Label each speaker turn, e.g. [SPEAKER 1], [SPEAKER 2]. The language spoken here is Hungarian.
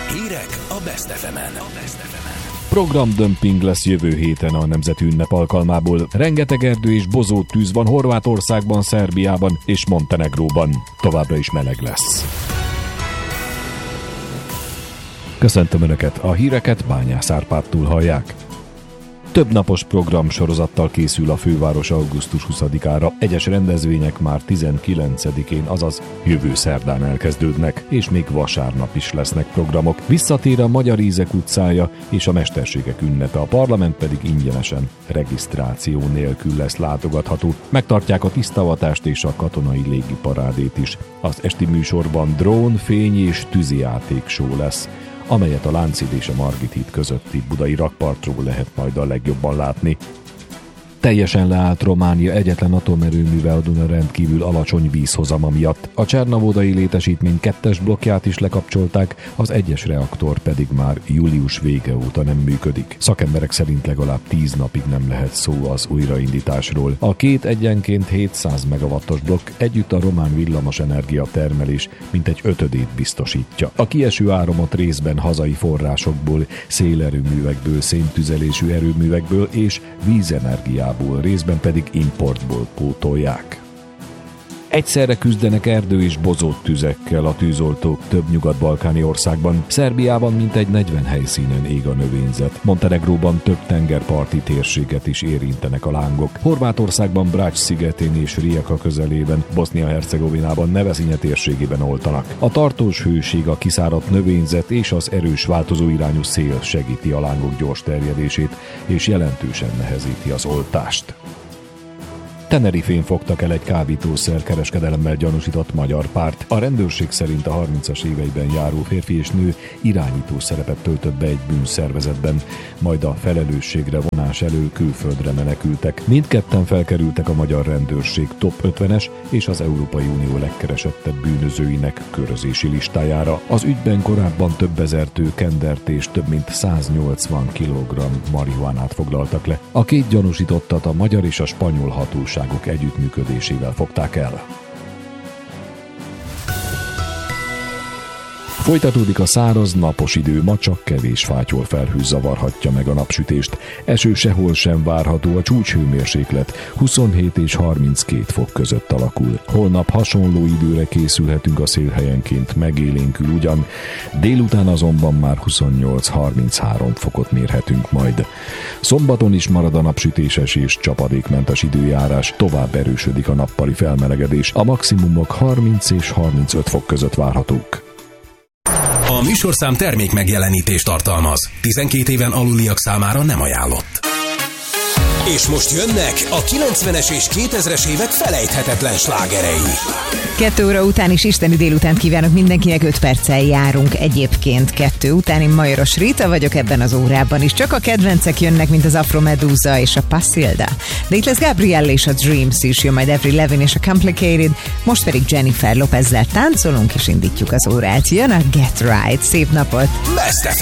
[SPEAKER 1] Hírek a Best FM-en.
[SPEAKER 2] Programdömping lesz jövő héten a nemzeti ünnep alkalmából. Rengeteg erdő és bozóttűz van Horvátországban, Szerbiában és Montenegróban. Továbbra is meleg lesz. Köszöntöm Önöket, a híreket Bányász Árpádtól hallják. Több napos programsorozattal készül a főváros augusztus 20-ára. Egyes rendezvények már 19-én, azaz jövő szerdán elkezdődnek, és még vasárnap is lesznek programok. Visszatér a Magyar Ízek utcája és a Mesterségek ünnepe, a parlament pedig ingyenesen, regisztráció nélkül lesz látogatható. Megtartják a tisztavatást és a katonai légiparádét is. Az esti műsorban drón, fény és tűzijáték show lesz, amelyet a Lánchíd és a Margit híd közötti budai rakpartról lehet majd a legjobban látni. Teljesen leállt Románia egyetlen atomerőműve a Duna rendkívül alacsony vízhozama miatt. A csernavodai létesítmény 2. blokkját is lekapcsolták, az 1-es reaktor pedig már július vége óta nem működik. Szakemberek szerint legalább 10 napig nem lehet szó az újraindításról. A két egyenként 700 megawattos blokk együtt a román villamosenergia termelés mintegy 1/5 biztosítja. A kieső áramot részben hazai forrásokból, szélerőművekből, széntüzelésű erőművekből és vízenergiából, részben pedig importból pótolják. Egyszerre küzdenek erdő- és bozóttüzekkel a tűzoltók több nyugat-balkáni országban. Szerbiában mintegy 40 helyszínen ég a növényzet. Montenegróban több tengerparti térséget is érintenek a lángok. Horvátországban Brač szigetén és Rijeka közelében, Bosznia-Hercegovinában Nevesinje térségében oltanak. A tartós hőség, a kiszáradt növényzet és az erős változóirányú szél segíti a lángok gyors terjedését és jelentősen nehezíti az oltást. Tenerifén fogtak el egy kábítószer kereskedelemmel gyanúsított magyar párt. A rendőrség szerint a 30-as éveiben járó férfi és nő irányító szerepet töltött be egy bűnszervezetben, majd a felelősségre vonás elől külföldre menekültek. Mindketten felkerültek a magyar rendőrség top 50-es és az Európai Unió legkeresettebb bűnözőinek körözési listájára. Az ügyben korábban több ezer tő kendert és több mint 180 kg marihuánát foglaltak le. A két gyanúsítottat a magyar és a spanyol hatóságok együttműködésével fogták el. Folytatódik a száraz, napos idő, ma csak kevés fátyol felhő zavarhatja meg a napsütést. Eső sehol sem várható, a csúcshőmérséklet 27 és 32 fok között alakul. Holnap hasonló időre készülhetünk, a szél helyenként megélénkül ugyan, délután azonban már 28-33 fokot mérhetünk majd. Szombaton is marad a napsütéses és csapadékmentes időjárás, tovább erősödik a nappali felmelegedés, a maximumok 30 és 35 fok között várhatók.
[SPEAKER 1] A műsorszám termék megjelenítést tartalmaz. 12 éven aluliak számára nem ajánlott. És most jönnek a 90-es és 2000-es évek felejthetetlen slágerei.
[SPEAKER 3] 2 óra után is isteni délutánt kívánok mindenkinek, 5 perccel járunk egyébként 2 után. Én Majoros Rita vagyok ebben az órában is. Csak a kedvencek jönnek, mint az Afro Medusa és a Pasilda. De itt lesz Gabrielle és a Dreams is, jön majd Avril Lavigne és a Complicated, most pedig Jennifer Lopezzel táncolunk és indítjuk az órát. Jön a Get Right. Szép napot!
[SPEAKER 1] Best FM.